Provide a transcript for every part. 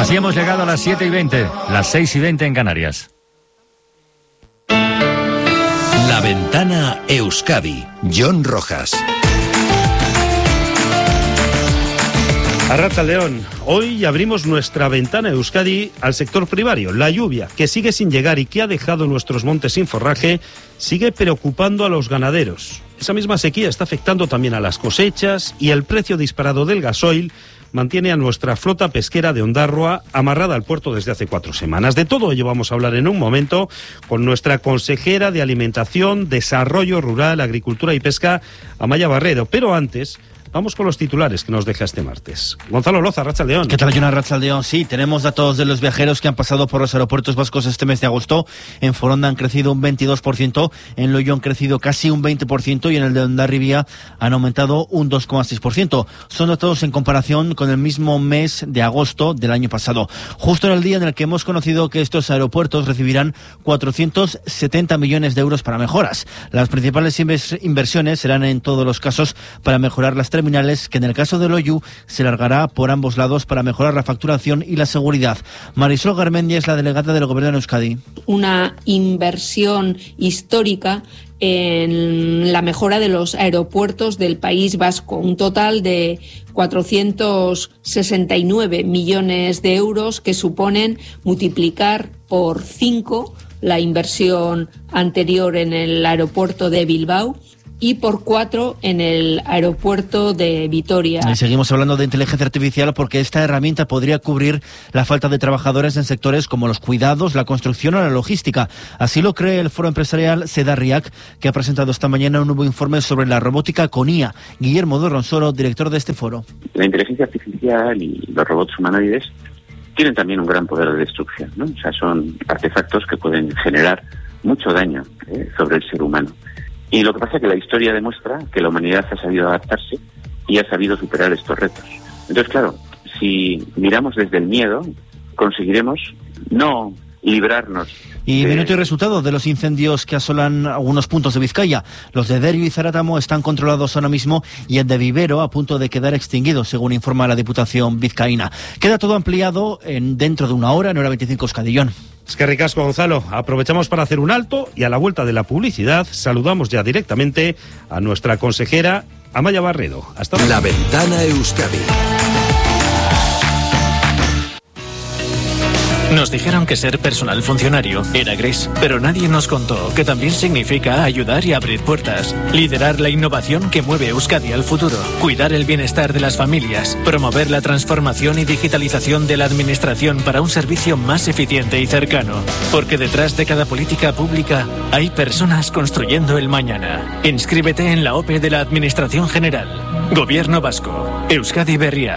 Así hemos llegado a las 7:20, las 6:20 en Canarias. La Ventana Euskadi, John Rojas. Arratsaldeon, hoy abrimos nuestra ventana Euskadi al sector primario. La lluvia, que sigue sin llegar y que ha dejado nuestros montes sin forraje, sigue preocupando a los ganaderos. Esa misma sequía está afectando también a las cosechas y el precio disparado del gasoil mantiene a nuestra flota pesquera de Ondarroa amarrada al puerto desde hace 4 semanas. De todo ello vamos a hablar en un momento con nuestra consejera de Alimentación, Desarrollo Rural, Agricultura y Pesca, Amaia Barredo. Pero antes, vamos con los titulares que nos deja este martes. Gonzalo Loza, arratsaldeon. ¿Qué tal, Jonah? Arratsaldeon? Sí, tenemos datos de los viajeros que han pasado por los aeropuertos vascos este mes de agosto. En Foronda han crecido un 22%, en Loio han crecido casi un 20% y en el de Hondarribia han aumentado un 2,6%. Son datos en comparación con el mismo mes de agosto del año pasado. Justo en el día en el que hemos conocido que estos aeropuertos recibirán 470 millones de euros para mejoras. Las principales inversiones serán en todos los casos para mejorar las terminales, que en el caso de Loiu se largará por ambos lados para mejorar la facturación y la seguridad. Marisol Garmendia es la delegada del Gobierno de Euskadi. Una inversión histórica en la mejora de los aeropuertos del País Vasco, un total de 469 millones de euros que suponen multiplicar por 5 la inversión anterior en el aeropuerto de Bilbao y por 4 en el aeropuerto de Vitoria. Y seguimos hablando de inteligencia artificial porque esta herramienta podría cubrir la falta de trabajadores en sectores como los cuidados, la construcción o la logística. Así lo cree el foro empresarial Sedarriac, que ha presentado esta mañana un nuevo informe sobre la robótica con IA. Guillermo Dorronsoro, director de este foro. La inteligencia artificial y los robots humanoides tienen también un gran poder de destrucción, ¿no? O sea, son artefactos que pueden generar mucho daño sobre el ser humano. Y lo que pasa es que la historia demuestra que la humanidad ha sabido adaptarse y ha sabido superar estos retos. Entonces, claro, si miramos desde el miedo, conseguiremos no librarnos. Y minuto y resultado de los incendios que asolan algunos puntos de Vizcaya. Los de Derio y Zarátamo están controlados ahora mismo y el de Vivero a punto de quedar extinguido, según informa la Diputación vizcaína. Queda todo ampliado dentro de una hora en Hora 25 Euskadi. Es que ricasco, Gonzalo. Aprovechamos para hacer un alto y a la vuelta de la publicidad saludamos ya directamente a nuestra consejera Amaia Barredo. Hasta luego. La Ventana Euskadi. Nos dijeron que ser personal funcionario era gris, pero nadie nos contó que también significa ayudar y abrir puertas, liderar la innovación que mueve Euskadi al futuro, cuidar el bienestar de las familias, promover la transformación y digitalización de la administración para un servicio más eficiente y cercano, porque detrás de cada política pública hay personas construyendo el mañana. Inscríbete en la OPE de la Administración General. Gobierno Vasco. Euskadi Berria.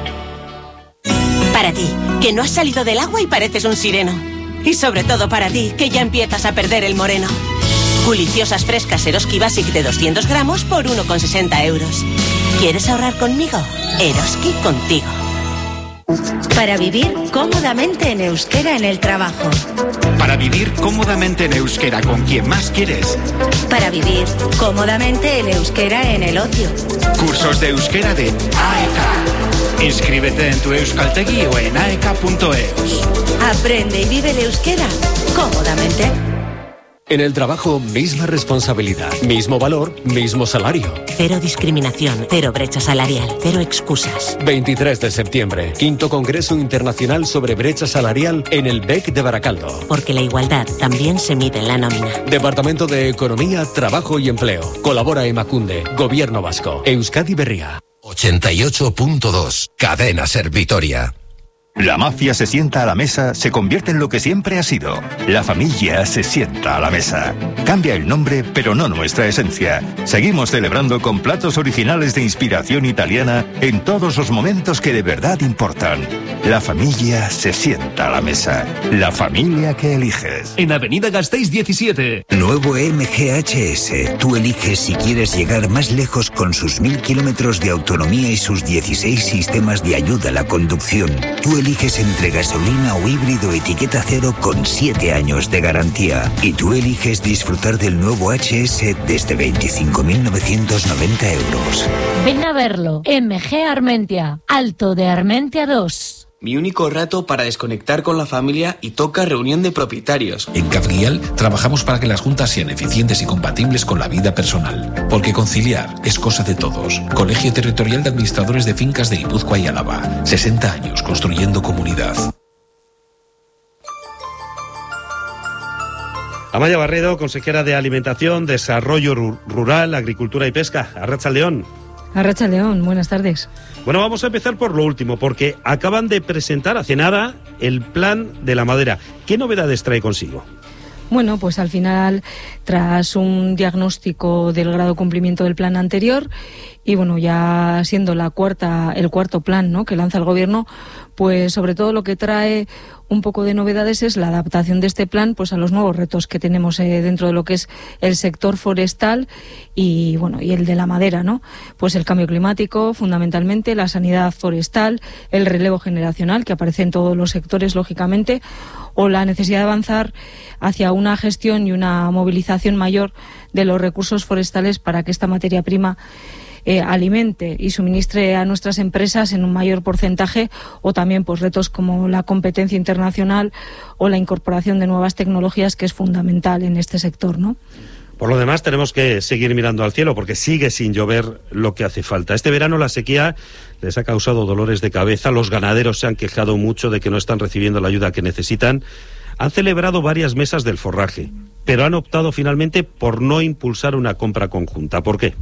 Para ti, que no has salido del agua y pareces un sireno. Y sobre todo para ti, que ya empiezas a perder el moreno. Deliciosas frescas Eroski Basic de 200 gramos por 1,60 euros. ¿Quieres ahorrar conmigo? Eroski contigo. Para vivir cómodamente en euskera en el trabajo. Para vivir cómodamente en euskera con quien más quieres. Para vivir cómodamente en euskera en el ocio. Cursos de euskera de AEK. Inscríbete en tu Euskaltegi o en aeka.eus. Aprende y vive el euskera cómodamente. En el trabajo, misma responsabilidad, mismo valor, mismo salario. Cero discriminación, cero brecha salarial, cero excusas. 23 de septiembre, 5º Congreso Internacional sobre Brecha Salarial en el BEC de Baracaldo. Porque la igualdad también se mide en la nómina. Departamento de Economía, Trabajo y Empleo. Colabora Emakunde, Gobierno Vasco, Euskadi Berria. 88.2, Cadena Ser Vitoria. La mafia se sienta a la mesa, se convierte en lo que siempre ha sido. La familia se sienta a la mesa. Cambia el nombre, pero no nuestra esencia. Seguimos celebrando con platos originales de inspiración italiana en todos los momentos que de verdad importan. La familia se sienta a la mesa. La familia que eliges. En Avenida Gasteiz 17. Nuevo MGHS. Tú eliges si quieres llegar más lejos con sus 1000 kilómetros de autonomía y sus 16 sistemas de ayuda a la conducción. Tú eliges entre gasolina o híbrido etiqueta cero con 7 años de garantía. Y tú eliges disfrutar del nuevo HS desde 25.990 euros. Ven a verlo. MG Armentia. Alto de Armentia 2. mi único rato para desconectar con la familia y toca reunión de propietarios. En Cafguial trabajamos para que las juntas sean eficientes y compatibles con la vida personal. Porque conciliar es cosa de todos. Colegio Territorial de Administradores de Fincas de Guipúzcoa y Álava. 60 años construyendo comunidad. Amaya Barredo, consejera de Alimentación, Desarrollo Rural, Agricultura y Pesca. Arratsaldeón. Arratsaldeón, buenas tardes. Bueno, vamos a empezar por lo último, porque acaban de presentar hace nada el plan de la madera. ¿Qué novedades trae consigo? Bueno, pues al final, tras un diagnóstico del grado de cumplimiento del plan anterior y bueno, ya siendo el cuarto plan, ¿no?, que lanza el Gobierno, pues sobre todo lo que trae un poco de novedades es la adaptación de este plan pues a los nuevos retos que tenemos dentro de lo que es el sector forestal y bueno, y el de la madera, ¿no? Pues el cambio climático, fundamentalmente, la sanidad forestal, el relevo generacional que aparece en todos los sectores, lógicamente, o la necesidad de avanzar hacia una gestión y una movilización mayor de los recursos forestales para que esta materia prima alimente y suministre a nuestras empresas en un mayor porcentaje, o también pues retos como la competencia internacional o la incorporación de nuevas tecnologías, que es fundamental en este sector, ¿no? Por lo demás, tenemos que seguir mirando al cielo porque sigue sin llover lo que hace falta. Este verano la sequía les ha causado dolores de cabeza. Los ganaderos se han quejado mucho de que no están recibiendo la ayuda que necesitan. Han celebrado varias mesas del forraje, pero han optado finalmente por no impulsar una compra conjunta. ¿Por qué?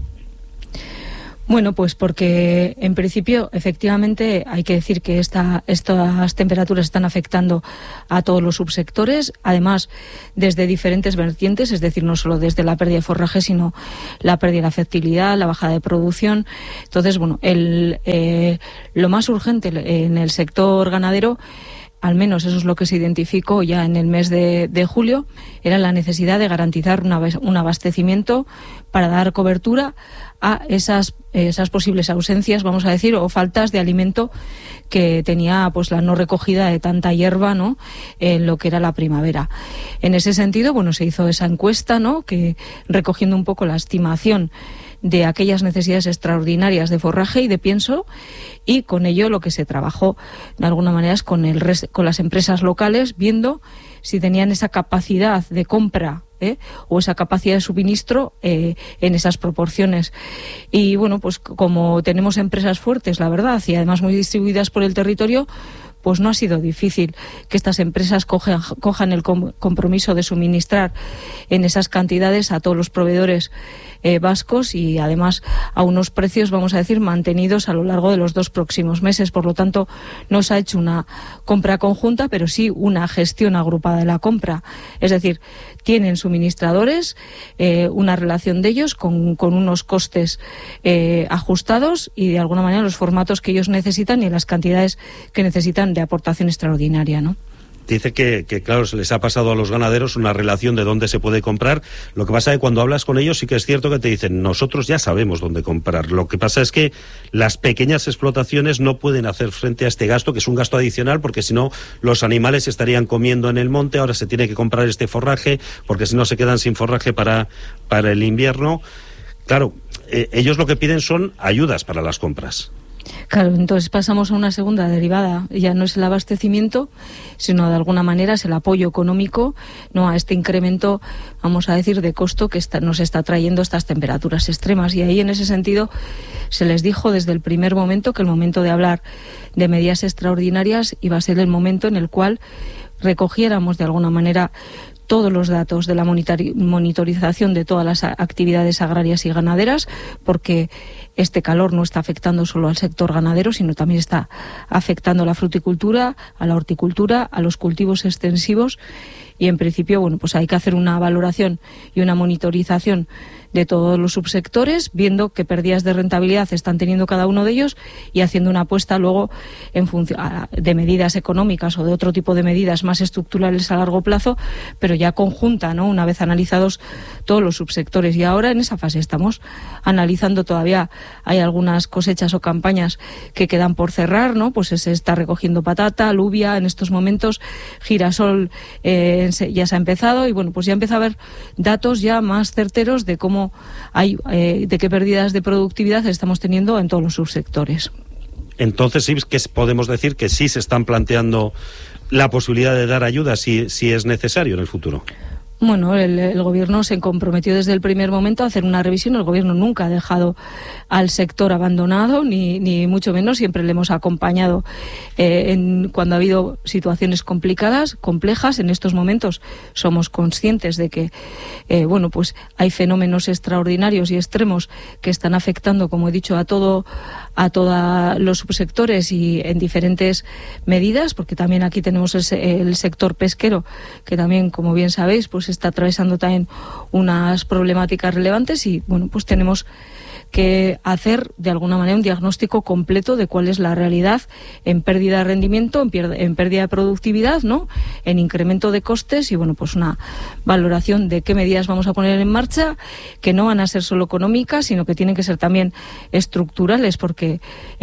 Bueno, pues porque en principio, efectivamente, hay que decir que estas temperaturas están afectando a todos los subsectores, además desde diferentes vertientes, es decir, no solo desde la pérdida de forraje, sino la pérdida de la fertilidad, la bajada de producción. Entonces, bueno, lo más urgente en el sector ganadero, al menos eso es lo que se identificó ya en el mes de julio, era la necesidad de garantizar un abastecimiento para dar cobertura a esas posibles ausencias, vamos a decir, o faltas de alimento que tenía pues la no recogida de tanta hierba, ¿no?, en lo que era la primavera. En ese sentido, bueno, se hizo esa encuesta, ¿no?, que recogiendo un poco la estimación de aquellas necesidades extraordinarias de forraje y de pienso, y con ello lo que se trabajó de alguna manera es con las empresas locales, viendo si tenían esa capacidad de compra o esa capacidad de suministro en esas proporciones. Y bueno, pues como tenemos empresas fuertes, la verdad, y además muy distribuidas por el territorio, pues no ha sido difícil que estas empresas cojan el compromiso de suministrar en esas cantidades a todos los proveedores vascos, y además a unos precios, vamos a decir, mantenidos a lo largo de los 2 próximos meses. Por lo tanto, no se ha hecho una compra conjunta, pero sí una gestión agrupada de la compra. Es decir, tienen suministradores, una relación de ellos con unos costes ajustados y de alguna manera los formatos que ellos necesitan y las cantidades que necesitan de aportación extraordinaria, ¿no? Dice que claro, se les ha pasado a los ganaderos una relación de dónde se puede comprar. Lo que pasa es que cuando hablas con ellos sí que es cierto que te dicen, nosotros ya sabemos dónde comprar. Lo que pasa es que las pequeñas explotaciones no pueden hacer frente a este gasto, que es un gasto adicional, porque si no los animales estarían comiendo en el monte. Ahora se tiene que comprar este forraje, porque si no se quedan sin forraje para el invierno. Claro, ellos lo que piden son ayudas para las compras. Claro, entonces pasamos a una segunda derivada. Ya no es el abastecimiento, sino de alguna manera es el apoyo económico, no a este incremento, vamos a decir, de costo que nos está trayendo estas temperaturas extremas. Y ahí, en ese sentido, se les dijo desde el primer momento que el momento de hablar de medidas extraordinarias iba a ser el momento en el cual recogiéramos de alguna manera todos los datos de la monitorización de todas las actividades agrarias y ganaderas, porque este calor no está afectando solo al sector ganadero, sino también está afectando a la fruticultura, a la horticultura, a los cultivos extensivos, y en principio, bueno, pues hay que hacer una valoración y una monitorización de todos los subsectores, viendo qué pérdidas de rentabilidad están teniendo cada uno de ellos y haciendo una apuesta luego en función de medidas económicas o de otro tipo de medidas más estructurales a largo plazo, pero ya conjunta, ¿no?, una vez analizados todos los subsectores. Y ahora en esa fase estamos analizando, todavía hay algunas cosechas o campañas que quedan por cerrar, ¿no? Pues se está recogiendo patata, alubia en estos momentos, girasol ya se ha empezado, y bueno, pues ya empieza a haber datos ya más certeros de cómo de qué pérdidas de productividad estamos teniendo en todos los subsectores. Entonces sí que podemos decir que sí se están planteando la posibilidad de dar ayuda si es necesario en el futuro. Bueno, el Gobierno se comprometió desde el primer momento a hacer una revisión. El Gobierno nunca ha dejado al sector abandonado, ni mucho menos. Siempre le hemos acompañado cuando ha habido situaciones complicadas, complejas. En estos momentos somos conscientes de que pues hay fenómenos extraordinarios y extremos que están afectando, como he dicho, a todos los subsectores y en diferentes medidas, porque también aquí tenemos el sector pesquero, que también, como bien sabéis, pues está atravesando también unas problemáticas relevantes y bueno, pues tenemos que hacer de alguna manera un diagnóstico completo de cuál es la realidad en pérdida de rendimiento, en pérdida de productividad, ¿no? En incremento de costes y bueno, pues una valoración de qué medidas vamos a poner en marcha, que no van a ser solo económicas, sino que tienen que ser también estructurales, porque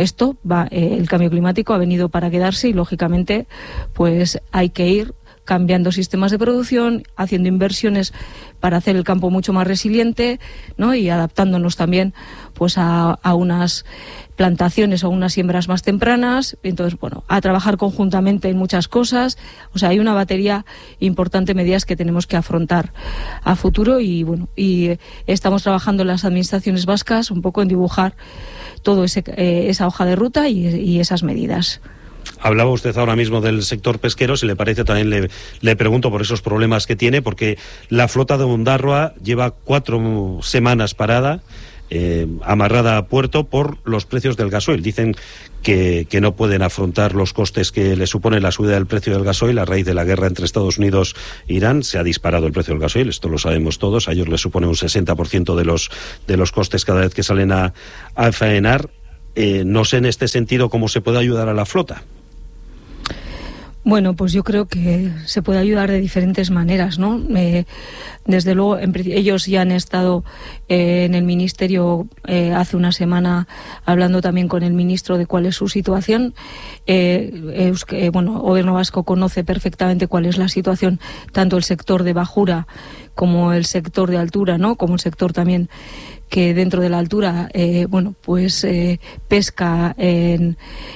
el cambio climático ha venido para quedarse y lógicamente pues hay que ir cambiando sistemas de producción, haciendo inversiones para hacer el campo mucho más resiliente, ¿no? Y adaptándonos también pues a unas plantaciones o unas siembras más tempranas. Entonces, bueno, a trabajar conjuntamente en muchas cosas. O sea, hay una batería importante de medidas que tenemos que afrontar a futuro y bueno, y estamos trabajando en las administraciones vascas un poco en dibujar todo esa hoja de ruta y esas medidas. Hablaba usted ahora mismo del sector pesquero, si le parece también le pregunto por esos problemas que tiene, porque la flota de Ondarroa lleva 4 semanas parada, amarrada a puerto por los precios del gasoil. Dicen que no pueden afrontar los costes que le supone la subida del precio del gasoil a raíz de la guerra entre Estados Unidos e Irán. Se ha disparado el precio del gasoil, esto lo sabemos todos, a ellos les supone un 60% de los costes cada vez que salen a faenar. No sé en este sentido cómo se puede ayudar a la flota. Bueno, pues yo creo que se puede ayudar de diferentes maneras, ¿no? Desde luego, ellos ya han estado en el Ministerio hace una semana hablando también con el ministro de cuál es su situación. El Gobierno vasco conoce perfectamente cuál es la situación, tanto el sector de bajura como el sector de altura, ¿no? Como el sector también que dentro de la altura, pesca en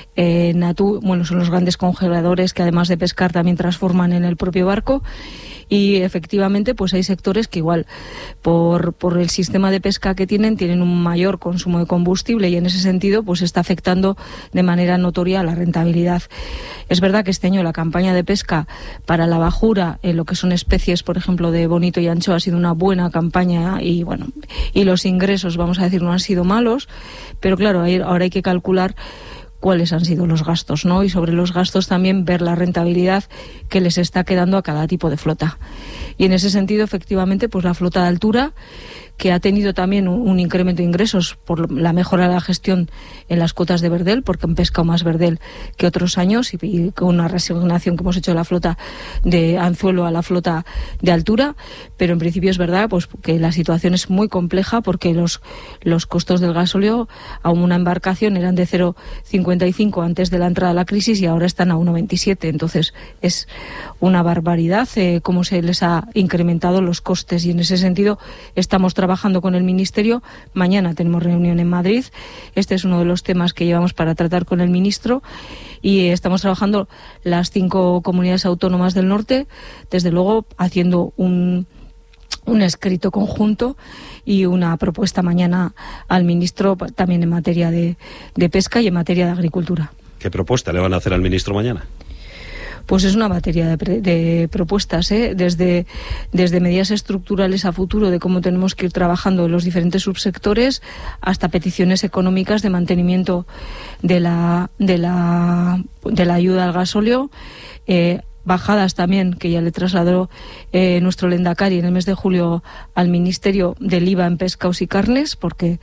son los grandes congeladores que además de pescar también transforman en el propio barco. Y efectivamente pues hay sectores que igual por el sistema de pesca que tienen un mayor consumo de combustible y en ese sentido pues está afectando de manera notoria a la rentabilidad. Es verdad que este año la campaña de pesca para la bajura en lo que son especies, por ejemplo, de bonito y anchoa ha sido una buena campaña y los ingresos, vamos a decir, no han sido malos, pero claro, ahora hay que calcular cuáles han sido los gastos, ¿no? Y sobre los gastos también ver la rentabilidad que les está quedando a cada tipo de flota. Y en ese sentido, efectivamente, pues la flota de altura, que ha tenido también un incremento de ingresos por la mejora de la gestión en las cuotas de verdel, porque han pescado más verdel que otros años y con una resignación que hemos hecho de la flota de anzuelo a la flota de altura, pero en principio es verdad pues que la situación es muy compleja porque los costos del gasóleo a una embarcación eran de 0,55 antes de la entrada de la crisis y ahora están a 1,27, entonces es una barbaridad cómo se les ha incrementado los costes y en ese sentido estamos trabajando con el Ministerio. Mañana tenemos reunión en Madrid. Este es uno de los temas que llevamos para tratar con el ministro y estamos trabajando las 5 comunidades autónomas del norte, desde luego haciendo un escrito conjunto y una propuesta mañana al ministro también en materia de pesca y en materia de agricultura. ¿Qué propuesta le van a hacer al ministro mañana? Pues es una batería de propuestas, desde medidas estructurales a futuro de cómo tenemos que ir trabajando en los diferentes subsectores hasta peticiones económicas de mantenimiento de la ayuda al gasóleo, bajadas también que ya le trasladó nuestro Lehendakari en el mes de julio al Ministerio del IVA en pescados y carnes, porque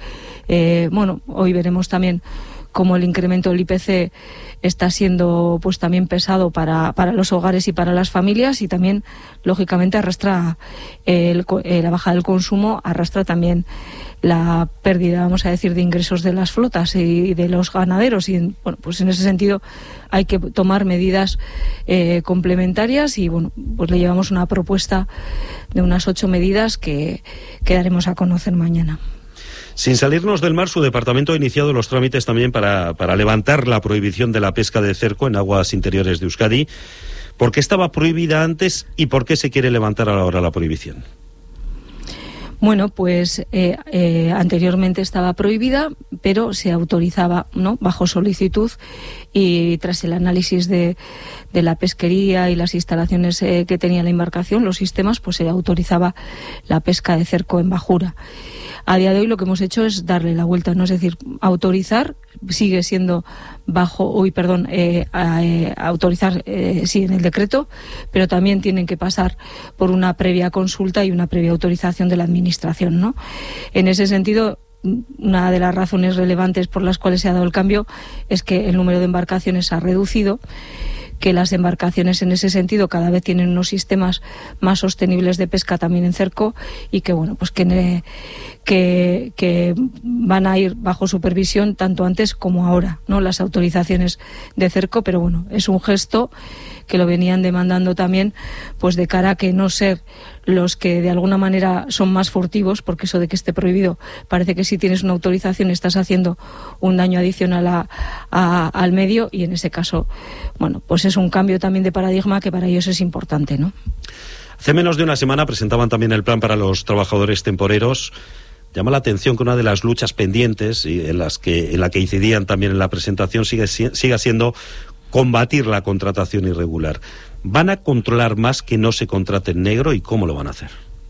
hoy veremos también cómo el incremento del IPC está siendo pues también pesado para los hogares y para las familias y también lógicamente arrastra la baja del consumo, arrastra también la pérdida, vamos a decir, de ingresos de las flotas y de los ganaderos y pues en ese sentido hay que tomar medidas complementarias y pues le llevamos una propuesta de unas 8 medidas que daremos a conocer mañana. Sin salirnos del mar, su departamento ha iniciado los trámites también para levantar la prohibición de la pesca de cerco en aguas interiores de Euskadi. ¿Por qué estaba prohibida antes y por qué se quiere levantar ahora la prohibición? Bueno, pues anteriormente estaba prohibida, pero se autorizaba, ¿no?, bajo solicitud, y tras el análisis de la pesquería y las instalaciones que tenía la embarcación, los sistemas, pues se autorizaba la pesca de cerco en bajura. A día de hoy lo que hemos hecho es darle la vuelta, ¿no? Es decir, autorizar sigue siendo autorizar sí en el decreto, pero también tienen que pasar por una previa consulta y una previa autorización de la administración, ¿no? En ese sentido, una de las razones relevantes por las cuales se ha dado el cambio es que el número de embarcaciones ha reducido, que las embarcaciones en ese sentido cada vez tienen unos sistemas más sostenibles de pesca también en cerco, y que bueno, pues que van a ir bajo supervisión tanto antes como ahora, ¿no?, las autorizaciones de cerco. Pero bueno, es un gesto que lo venían demandando también, pues de cara a que no ser los que de alguna manera son más furtivos, porque eso de que esté prohibido parece que si tienes una autorización estás haciendo un daño adicional al medio, y en ese caso, bueno, pues es un cambio también de paradigma que para ellos es importante, ¿no? Hace menos de una semana presentaban también el plan para los trabajadores temporeros. Llama la atención que una de las luchas pendientes y en la que incidían también en la presentación siga siendo combatir la contratación irregular. ¿Van a controlar más que no se contrate en negro y cómo lo van a hacer?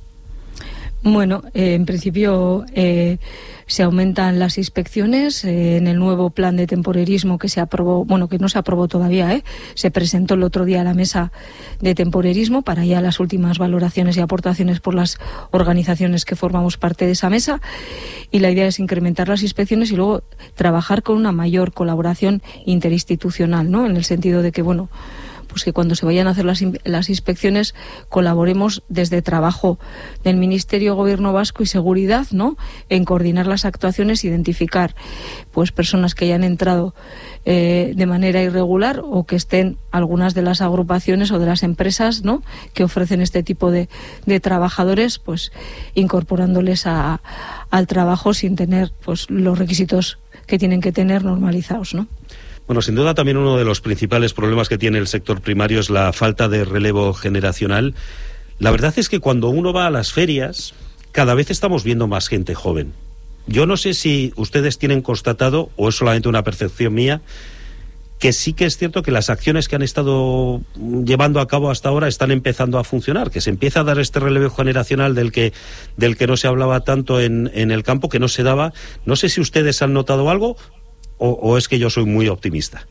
Bueno, en principio se aumentan las inspecciones en el nuevo plan de temporerismo que se aprobó, bueno, que no se aprobó todavía, se presentó el otro día a la mesa de temporerismo para ya las últimas valoraciones y aportaciones por las organizaciones que formamos parte de esa mesa, y la idea es incrementar las inspecciones y luego trabajar con una mayor colaboración interinstitucional, ¿no?, en el sentido de que, bueno, pues que cuando se vayan a hacer las inspecciones colaboremos desde trabajo del Ministerio, Gobierno Vasco y Seguridad, ¿no?, en coordinar las actuaciones, identificar pues personas que hayan entrado de manera irregular o que estén algunas de las agrupaciones o de las empresas, ¿no?, que ofrecen este tipo de trabajadores, pues incorporándoles al trabajo sin tener pues los requisitos que tienen que tener normalizados, ¿no? Bueno, sin duda también uno de los principales problemas que tiene el sector primario es la falta de relevo generacional. La verdad es que cuando uno va a las ferias, cada vez estamos viendo más gente joven. Yo no sé si ustedes tienen constatado, o es solamente una percepción mía, que sí que es cierto que las acciones que han estado llevando a cabo hasta ahora están empezando a funcionar, que se empieza a dar este relevo generacional del que no se hablaba tanto en el campo, que no se daba. No sé si ustedes han notado algo o es que yo soy muy optimista.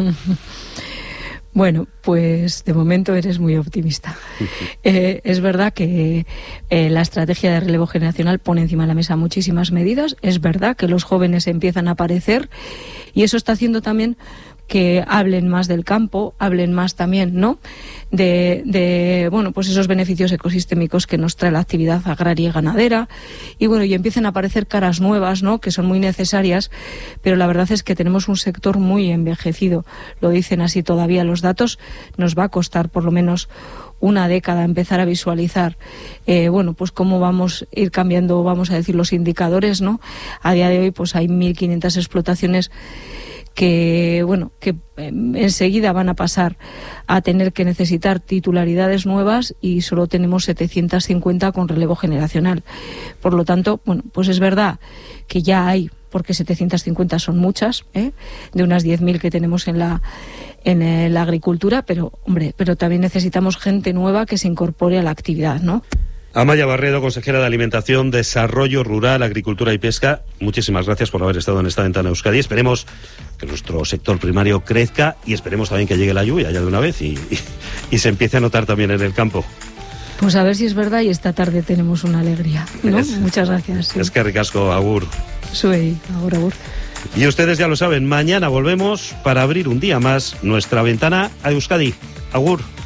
Bueno, pues de momento eres muy optimista. Es verdad que la estrategia de relevo generacional pone encima de la mesa muchísimas medidas. Es verdad que los jóvenes empiezan a aparecer y eso está haciendo también que hablen más del campo, hablen más también, ¿no?, de bueno, pues esos beneficios ecosistémicos que nos trae la actividad agraria y ganadera, y bueno, y empiezan a aparecer caras nuevas, ¿no?, que son muy necesarias, pero la verdad es que tenemos un sector muy envejecido. Lo dicen así todavía los datos. Nos va a costar por lo menos una década empezar a visualizar bueno, pues cómo vamos a ir cambiando, vamos a decir, los indicadores, ¿no? A día de hoy pues hay 1.500 explotaciones que, bueno, que enseguida van a pasar a tener que necesitar titularidades nuevas y solo tenemos 750 con relevo generacional. Por lo tanto, bueno, pues es verdad que ya hay, porque 750 son muchas, de unas 10.000 que tenemos en la agricultura, pero hombre, pero también necesitamos gente nueva que se incorpore a la actividad, ¿no? Amaya Barredo, consejera de Alimentación, Desarrollo Rural, Agricultura y Pesca, muchísimas gracias por haber estado en esta ventana Euskadi. Esperemos que nuestro sector primario crezca y esperemos también que llegue la lluvia ya de una vez y se empiece a notar también en el campo. Pues a ver si es verdad y esta tarde tenemos una alegría, ¿no? Muchas gracias. Sí. Es que ricasco, agur. Suey, agur. Y ustedes ya lo saben, mañana volvemos para abrir un día más nuestra ventana a Euskadi. Agur.